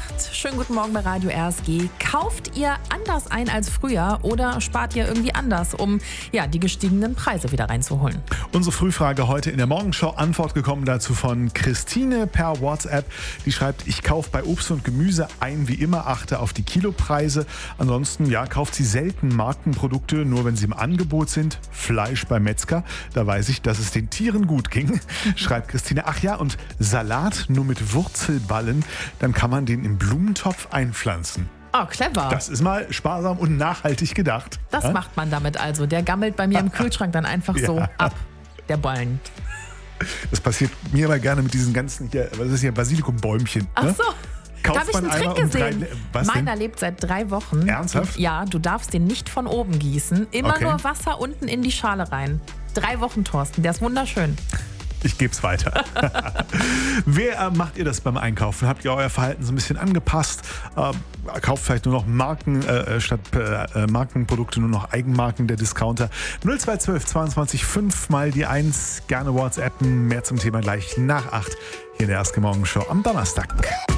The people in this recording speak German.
8. Schönen guten Morgen bei Radio RSG. Kauft ihr anders ein als früher oder spart ihr irgendwie anders, um die gestiegenen Preise wieder reinzuholen? Unsere Frühfrage heute in der Morgenshow. Antwort gekommen dazu von Christine per WhatsApp. Die schreibt, ich kaufe bei Obst und Gemüse ein wie immer, achte auf die Kilopreise. Ansonsten kauft sie selten Markenprodukte, nur wenn sie im Angebot sind. Fleisch beim Metzger, da weiß ich, dass es den Tieren gut ging, schreibt Christine. Ach ja, und Salat nur mit Wurzelballen, dann kann man den im Blumentopf einpflanzen. Oh, clever. Das ist mal sparsam und nachhaltig gedacht. Das macht man damit also. Der gammelt bei mir im Kühlschrank dann einfach so ab, der Ballen. Das passiert mir aber gerne mit diesen ganzen Basilikumbäumchen. Ach so. Da habe ich einen Trick gesehen. Was Meiner denn? lebt seit 3 Wochen. Ernsthaft? Ja, du darfst den nicht von oben gießen. Immer nur Wasser unten in die Schale rein. 3 Wochen, Thorsten. Der ist wunderschön. Ich gebe es weiter. Wer macht ihr das beim Einkaufen? Habt ihr euer Verhalten so ein bisschen angepasst? Kauft vielleicht nur noch Marken statt Markenprodukte, nur noch Eigenmarken der Discounter? 0212 22 5 mal die 1. Gerne WhatsAppen. Mehr zum Thema gleich nach 8 hier in der RSG Morgenshow am Donnerstag.